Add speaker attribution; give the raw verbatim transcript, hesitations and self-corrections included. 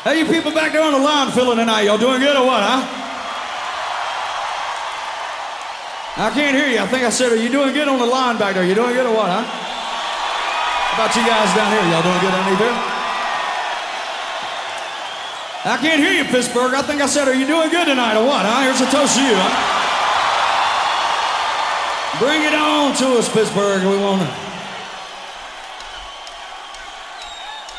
Speaker 1: Hey, you people back there on the line feeling tonight, y'all doing good or what, huh? I can't hear you. I think I said, are you doing good on the line back there? You doing good or what, huh? How about you guys down here? Y'all doing good underneath here? I can't hear you, Pittsburgh. I think I said, are you doing good tonight or what, huh? Here's a toast to you, huh? Bring it on to us, Pittsburgh. We want to